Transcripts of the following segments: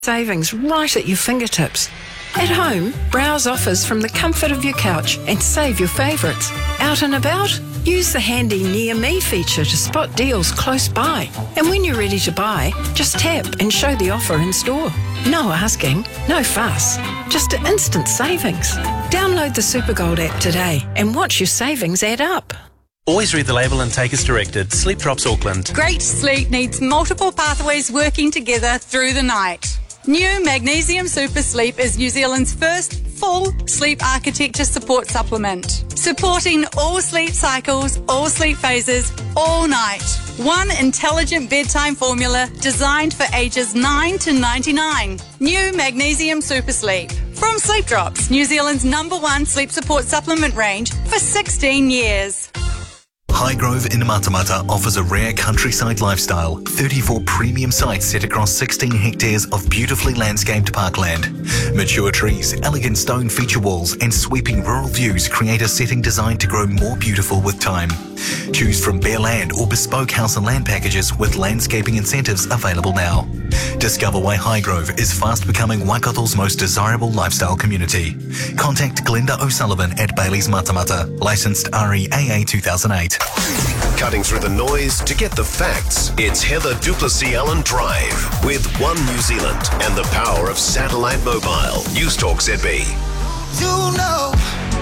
Savings right at your fingertips. At home, browse offers from the comfort of your couch and save your favourites. Out and about, use the handy Near Me feature to spot deals close by. And when you're ready to buy, just tap and show the offer in store. No asking, no fuss, just instant savings. Download the Supergold app today and watch your savings add up. Always read the label and take as directed. Sleep Drops Auckland. Great sleep needs multiple pathways working together through the night. New Magnesium Super Sleep is New Zealand's first full sleep architecture support supplement, supporting all sleep cycles, all sleep phases, all night. One intelligent bedtime formula designed for ages 9 to 99. New Magnesium Super Sleep. From Sleep Drops, New Zealand's #1 sleep support supplement range for 16 years. Highgrove in Matamata offers a rare countryside lifestyle. 34 premium sites set across 16 hectares of beautifully landscaped parkland. Mature trees, elegant stone feature walls and sweeping rural views create a setting designed to grow more beautiful with time. Choose from bare land or bespoke house and land packages with landscaping incentives available now. Discover why Highgrove is fast becoming Waikato's most desirable lifestyle community. Contact Glenda O'Sullivan at Bailey's Matamata, licensed REAA 2008. Cutting through the noise to get the facts, it's Heather Duplessis-Allen Drive with One New Zealand and the power of satellite mobile. News Talk ZB. You know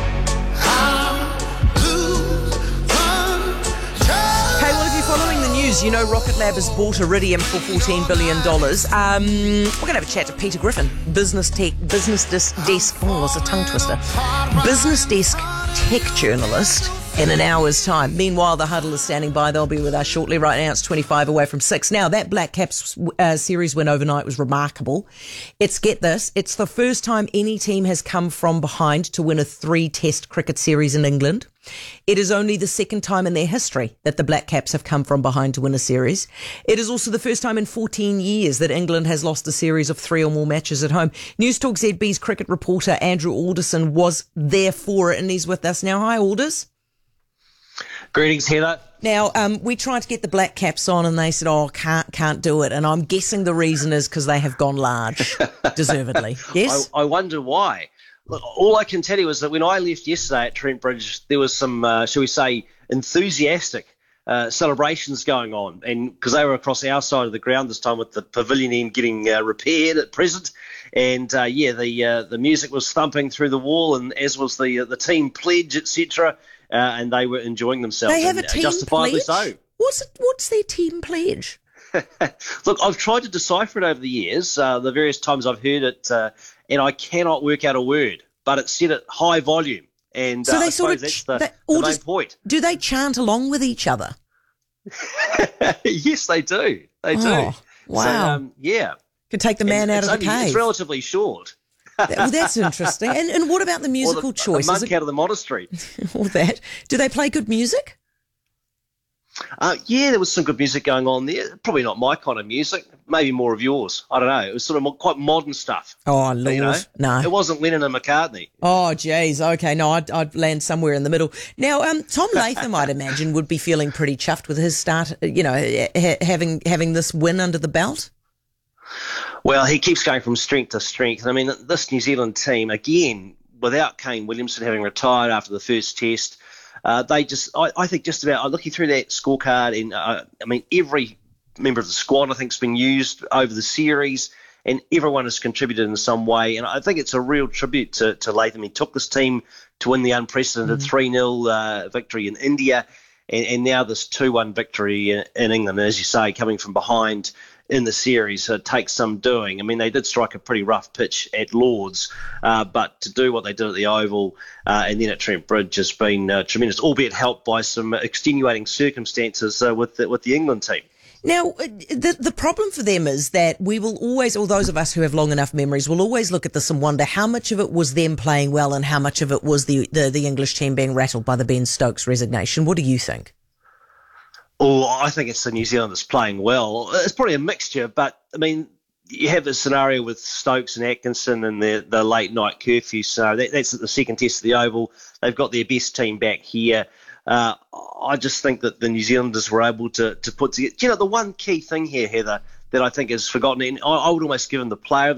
how to run. Hey, well, if you're following the news, you know Rocket Lab has bought Iridium for $14 billion. We're going to have a chat to Peter Griffin, Business Desk, oh, it's a tongue twister, Business Desk tech journalist, in an hour's time. Meanwhile, the Huddle is standing by. They'll be with us shortly. Right now, it's 25 away from 6. Now, that Black Caps series win overnight was remarkable. Get this, it's the first time any team has come from behind to win a 3-test cricket series in England. It is only the second time in their history that the Black Caps have come from behind to win a series. It is also the first time in 14 years that England has lost a series of 3 or more matches at home. News Talk ZB's cricket reporter Andrew Alderson was there for it, and he's with us now. Hi, Alders. Greetings, Heather. Now, we tried to get the Black Caps on and they said, can't do it. And I'm guessing the reason is because they have gone large, deservedly. Yes? I wonder why. Look, all I can tell you is that when I left yesterday at Trent Bridge, there was some, shall we say, enthusiastic celebrations going on. And because they were across our side of the ground this time with the pavilion end getting repaired at present. And, the music was thumping through the wall, and as was the team pledge, etc., and they were enjoying themselves. They have a team justifiably pledge? So. What's their team pledge? Look, I've tried to decipher it over the years, the various times I've heard it, and I cannot work out a word, but it's said at high volume. And so they I sort of that's the main point. Do they chant along with each other? Yes, they do. They do. Wow. So, yeah. Could take the man out of the cave. It's relatively short. Well, that's interesting. And what about the musical choice? The monk out of the monastery. All that. Do they play good music? Yeah, there was some good music going on there. Probably not my kind of music. Maybe more of yours. I don't know. It was sort of quite modern stuff. Oh, Lord. No. It wasn't Lennon and McCartney. Oh, geez. Okay. No, I'd land somewhere in the middle. Now, Tom Latham, I'd imagine, would be feeling pretty chuffed with his start, having this win under the belt. Well, he keeps going from strength to strength. I mean, this New Zealand team, again, without Kane Williamson having retired after the first test, I think just about looking through that scorecard, and every member of the squad I think has been used over the series, and everyone has contributed in some way. And I think it's a real tribute to Latham. He took this team to win the unprecedented 3-0 victory in India, and now this 2-1 victory in England. And as you say, coming from behind in the series, takes some doing. I mean, they did strike a pretty rough pitch at Lord's, but to do what they did at the Oval and then at Trent Bridge has been tremendous, albeit helped by some extenuating circumstances with the England team. Now, the problem for them is that we will always, or those of us who have long enough memories, will always look at this and wonder how much of it was them playing well and how much of it was the English team being rattled by the Ben Stokes resignation. What do you think? Oh, I think it's the New Zealanders playing well. It's probably a mixture, but, I mean, you have the scenario with Stokes and Atkinson and the late night curfew. So that's at the second test of the Oval. They've got their best team back here. I just think that the New Zealanders were able to put together. You know, the one key thing here, Heather, that I think is forgotten. And I would almost give him the player of